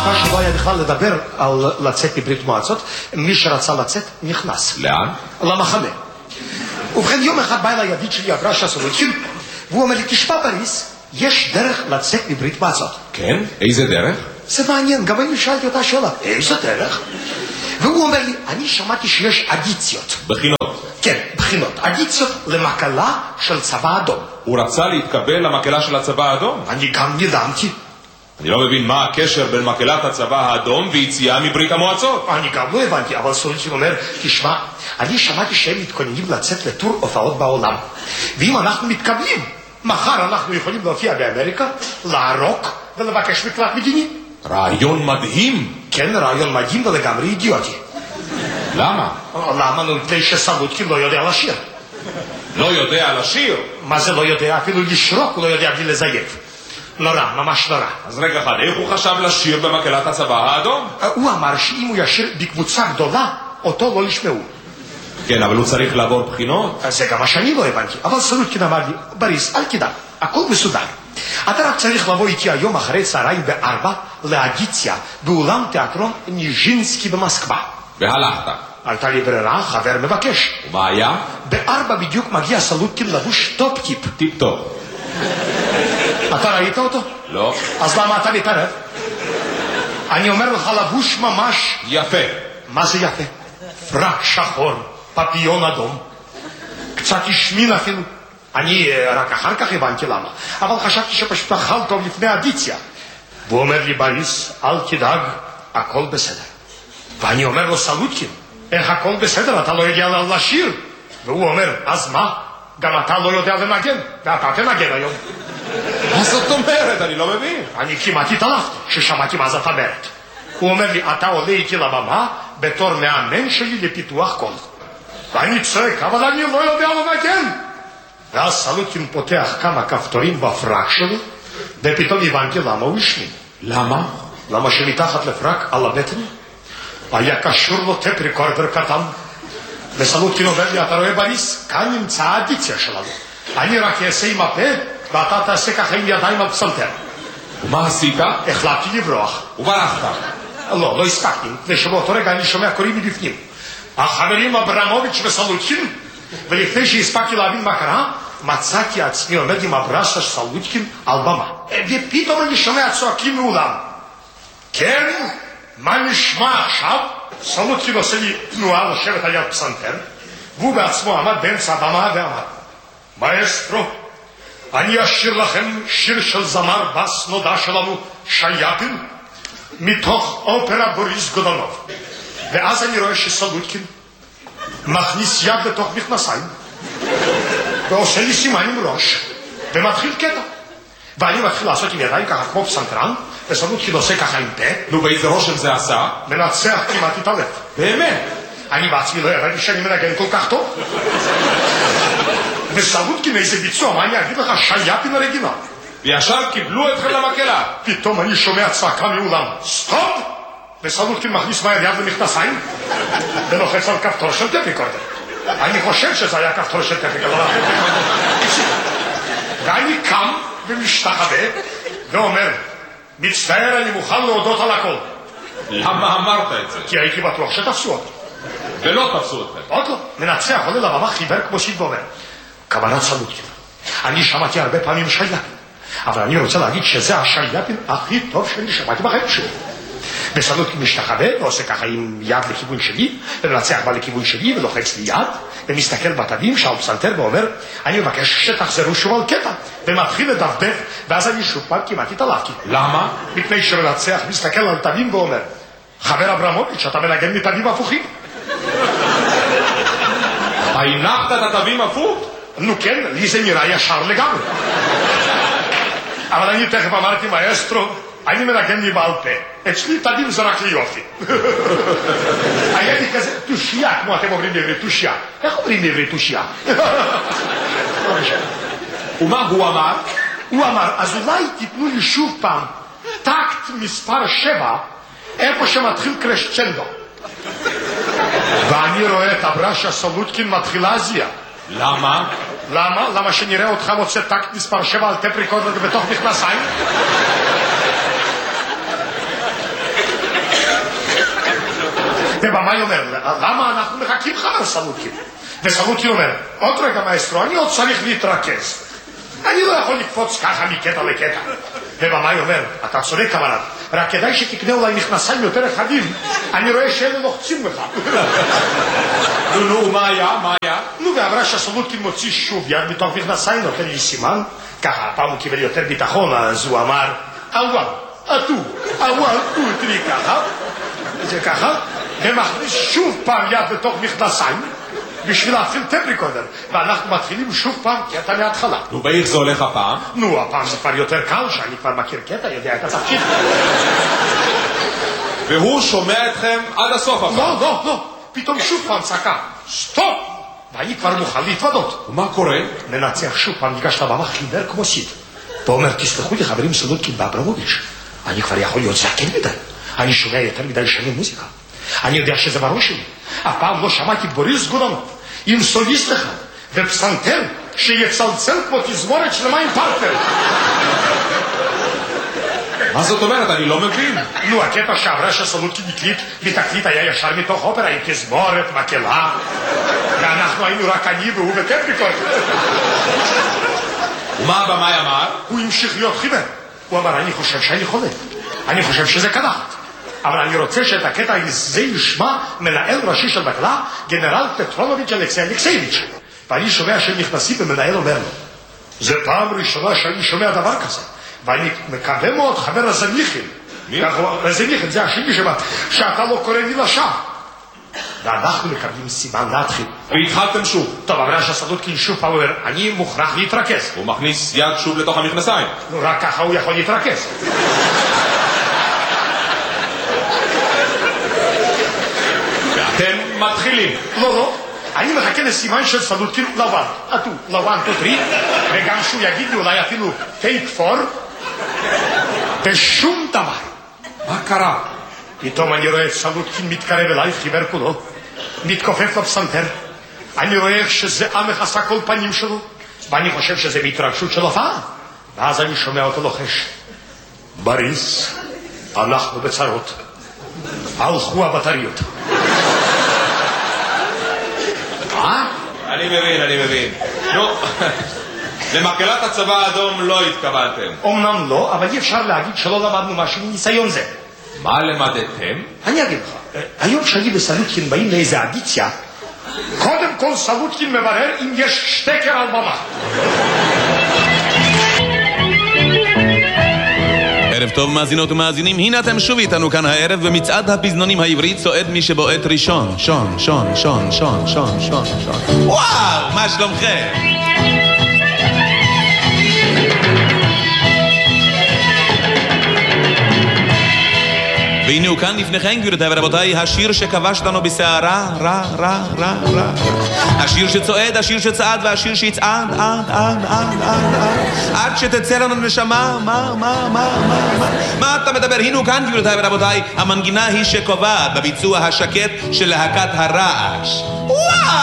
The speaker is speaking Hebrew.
מה שלא היה בכלל לדבר על לצאת מברית מועצות, מי שרצה לצאת נכנס. לאן? למחנה. ובכן, יום אחד בא אליי ידיד שלי, אברשה סולודקין, והוא אומר לי, תשמע בריס, יש דרך לצאת מברית מועצות. כן? איזה דרך? זה מעניין, גם אני שאלתי אותה שאלה, איזה דרך? והוא אומר לי, אני שמעתי שיש אדיציות. בחינות. כן, בחינות. אדיציות למקלה של צבא אדום. הוא רצה להתקבל למקלה של הצבא האדום? אני גם נדהמתי. אני לא מבין מה הקשר בין מקהלת הצבא האדום ויציאה מברית המועצות. אני גם לא הבנתי, אבל סולודקין אומר, תשמע, אני שמעתי שהם מתכוננים לצאת לטור הופעות בעולם. ואם אנחנו מתקבלים, מחר אנחנו יכולים להופיע באמריקה, לערוק ולבקש מקלט מדיני. רעיון מדהים. כן, רעיון מדהים ולגמרי אידיוטי. למה? למה? מפני שסולודקין לא יודע לשיר. לא יודע לשיר? מה זה לא יודע? אפילו לשרוק הוא לא יודע בלי לזייף. נורא, ממש נורא. אז רגע אחד, איך הוא חשב לשיר במקהלת הצבא האדום? הוא אמר שאם הוא ישיר בקבוצה גדולה, אותו לא ישמעו. כן, אבל הוא צריך לעבור בחינות. זה גם מה שאני לא הבנתי. אבל סולודקין אמר לי, בריס, אל תדאג, הכל מסודר. אתה רק צריך לבוא איתי היום אחרי צהריים ב-4 לאדיציה באולם תיאטרון ניז'ינסקי במוסקבה. והלכת. הייתה לי ברירה, חבר מבקש. ומה היה? ב-4 בדיוק מגיע סולודקין לבוש טופ-טיפ. טיפ-טופ. אתה ראית אותו? לא. אז למה אתה מתערב? אני אומר לך לבוש ממש יפה. מה זה יפה? פרק שחור, פפיון אדום, קצת השמין אפילו. אני רק אחר כך הבנתי למה, אבל חשבתי שפשוט אכל טוב לפני אדיציה. והוא אומר לי, בריס, אל תדאג, הכל בסדר. ואני אומר לו, סולודקין, איך הכל בסדר? אתה לא יודע לשיר. והוא אומר, אז מה? גם אתה לא יודע לנגן, ואתה תנגן היום. מה זאת אומרת? אני לא מבין. אני כמעט התעלפתי כששמעתי מה זאת אומרת. הוא אומר לי, אתה עולה איתי לבמה בתור מאמן שלי לפיתוח קול. ואני צועק, אבל אני לא יודע לנגן. ואז סולודקין פותח כמה כפתורים בפרק שלו, ופתאום הבנתי למה הוא השמין. למה? למה שמתחת לפרק על הבטן היה קשור לו טפ ריקורדר קטן. וסולודקין אומר לי, אתה רואה בריס? כאן נמצא האדיציה שלנו. אני רק אעשה עם הפה, ואתה תעשה ככה עם ידיים על פסנתר. ומה עשית? החלטתי לברוח. וברחת. לא הספקתי, ושבאותו רגע אני שומע קוראים מבפנים. החברים אברמוביץ' וסולודקין, ולפני שהספקתי להבין מה קרה, מצאתי עצמי עומד עם הברשה של סולודקין על במה. ופתאום אני שומע צועקים מאולם. כן? מה נשמע עכשיו? סולודקין עושה לי תנועה לשבת על יד פסנתר, והוא בעצמו עמד באמצע הבמה ואמר, מאסטרו, אני אשיר לכם שיר של זמר בס נודע שלנו, שייאפין, מתוך אופרה בוריס גודונוב. ואז אני רואה שסולודקין מכניס יד לתוך מכנסיים ועושה לי סימן עם ראש ומתחיל קטע, ואני מתחיל לעשות עם ידיים ככה כמו פסנתרן, וסולודקין עושה ככה עם פה. נו, באיזה רושם זה עשה? מנצח כמעט התעלף. באמת? אני בעצמי לא ידעתי שאני מנגן כל כך טוב. וסולודקין איזה ביצוע, מה אני אגיד לך, שייאפין אוריגינל. וישר קיבלו אתכם למקהלה. פתאום אני שומע צעקה מאולם, סטופ! וסולודקין מכניס מהר יד למכנסיים ולוחץ על כפתור של טפ ריקורדר. אני חושב שזה היה כפתור של טפ ריקורדר. ואני קם ומשתחווה ואומר, מצטער, אני מוכן להודות על הכל. למה אמרת את זה? כי הייתי בטוח שתפסו אותי. ולא תפסו אתכם. עוד לא, מנצח עולה לבמה חיוור כמו שיד ואומר, כוונת סולודקין. אני שמעתי הרבה פעמים שייאפין, אבל אני רוצה להגיד שזה השייאפין הכי טוב שאני שמעתי בחיים שלי. וסולודקין משתחווה ועושה ככה עם יד לכיוון שלי, ומנצח בא לכיוון שלי ולוחץ לי יד, ומסתכל בתווים שעל פסנתר ואומר, אני מבקש שתחזרו שוב על קטע, ומתחיל לדפדף, ואז אני שוב פעם כמעט התעלפתי. למה? מפני שמנצח מסתכל על תווים ואומר, חבר אברמוביץ', אתה מנגן מתווים הפוכים. הנחת את התווים הפוך? נו כן, לי זה נראה ישר לגמרי. אבל אני תכף אמרתי, מאסטרו, אני מנגן לי בעל פה. אצלי תווים זה רק לי יופי. היה לי כזה תושייה, כמו אתם אומרים בעברית, תושייה. איך אומרים בעברית תושייה? ומה הוא אמר? הוא אמר, אז אולי תיתנו לי שוב פעם טקט מספר 7, איפה שמתחיל קרשצ'נדו. ואני רואה את הברשה סולודקין מתחילה זיה. למה? למה? למה שנראה אותך מוצא טקט מספר 7 על טפ ריקורדר בתוך מכנסיים? ובמאי אומר, למה אנחנו מחכים לך על סלוטקין? וסלוטקין אומר, עוד רגע מאסטרו, אני עוד צריך להתרכז. אני לא יכול לקפוץ ככה מקטע לקטע. ובמאי אומר, אתה צודק קמרד, רק כדאי שתקנה אולי מכנסיים יותר רחבים, אני רואה שאלה לוחצים לך. נו, מה היה? נו, ואמרה שהסלוטקין מוציא שוב יד מתוך מכנסיים, נותן לי סימן, ככה הפעם הוא קיבל יותר ביטחון, אז הוא אמר, אבל, הוא תראי ככה, זה ככה, ומכניס שוב פעם יד לתוך מכנסיים, בשביל להפעיל טפריקורדר, ואנחנו מתחילים שוב פעם קטע מההתחלה. נו, ואיך זה הולך הפעם? נו, הפעם זה כבר יותר קל, שאני כבר מכיר קטע, יודע את התפקיד. והוא שומע אתכם עד הסוף הפעם? לא, פתאום שוב פעם צעקה, סטופ! ואני כבר מוכן להתוודות. ומה קורה? מנצח שוב פעם, ניגש לבמה חיוור כמו סיד. ואומר, תסלחו לי חברים סלוטקין באברמוביץ', אני כבר יכול להיות זקן מדי. אני שומע יותר מדי שנים מוזיקה. אני יודע שזה בראש שלי. הפעם לא שמעתי בוריס גודנוב עם סוליסט אחד ופסנתר שיצלצל כמו תזמורת שלמה עם פרטנר. מה זאת אומרת? אני לא מבין. נו, הקטע שעברה שסלוטקין הקליט, בתקליט היה ישר מתוך אופרה עם תזמורת, מקהלה, ואנחנו היינו רק אני והוא וטפריקורדר. ומה הבמאי אמר? הוא המשיך להיות חיוור. הוא אמר, אני חושב שאני חולה, אני חושב שזה קדחת, אבל אני רוצה שאת הקטע הזה ישמע מנהל ראשי של מקהלה, גנרל פטרונוביץ' אלכסייביץ'. ואני שומע שהם נכנסים ומנהל אומר לו, זה פעם ראשונה שאני שומע דבר כזה, ואני מקווה מאוד חבר רזניחין. רזניחין זה השני שאתה לא קורא לי לשם. ואנחנו מקבלים סימן להתחיל. והתחלתם שוב. טוב, אבל שהסלוטקין שוב פעם אומר, אני מוכרח להתרכז. הוא מכניס יד שוב לתוך המכנסיים. נו, רק ככה הוא יכול להתרכז. ואתם מתחילים. לא, אני מחכה לסימן של סלוטקין לבן. לבן תותרי, וגם שהוא יגיד לי אולי אפילו טייק פור, ושום דבר. מה קרה? פתאום אני רואה את סלוטקין מתקרב אליי, חיוור כולו, מתכופף לפסנתר. אני רואה איך שזה מכסה כל פנים שלו, ואני חושב שזה בהתרגשות של הופעה. ואז אני שומע אותו לוחש, בריס, אנחנו בצרות, הלכו הבטריות. אני מבין. נו, למקהלת הצבא האדום לא התקבלתם. אמנם לא, אבל אי אפשר להגיד שלא למדנו משהו מניסיון זה. מה למדתם? אני אגיד לך, היום שאני וסלוטקין באים לאיזה אדיציה, קודם כל סלוטקין מברר אם יש שטקר על במה. ערב טוב מאזינות ומאזינים, הנה אתם שוב איתנו כאן הערב במצעד הפזנונים העברי, צועד מי שבועט ראשון. שון. וואו, מה שלומכם? והנה הוא כאן לפניכם, גבירותיי ורבותיי, השיר שכבש לנו בסערה, רע. השיר שצועד, השיר שצעד, והשיר שיצעד, עד שתצא לנו נשמה, מה אתה מדבר? הנה הוא כאן, גבירותיי ורבותיי, המנגינה היא שקובעת בביצוע השקט של להקת הרעש. וואו!